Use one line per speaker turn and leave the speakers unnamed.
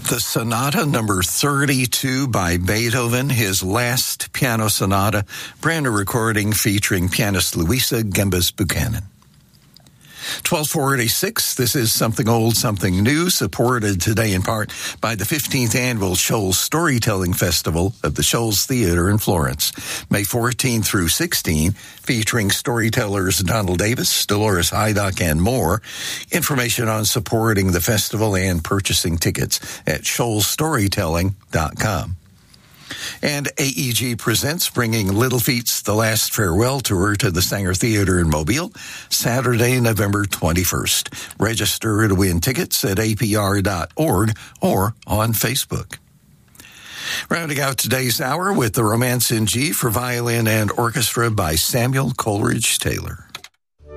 The Sonata number 32 by Beethoven, his last piano sonata, brand new recording featuring pianist Louisa Gembas Buchanan. 1246, this is Something Old, Something New, supported today in part by the 15th Annual Shoals Storytelling Festival of the Shoals Theater in Florence, May 14 through 16, featuring storytellers Donald Davis, Dolores Hydock, and more. Information on supporting the festival and purchasing tickets at shoalsstorytelling.com. And AEG presents bringing Little Feat's The Last Farewell Tour to the Sanger Theater in Mobile, Saturday, November 21st. Register to win tickets at apr.org or on Facebook. Rounding out today's hour with the Romance in G for violin and orchestra by Samuel Coleridge Taylor.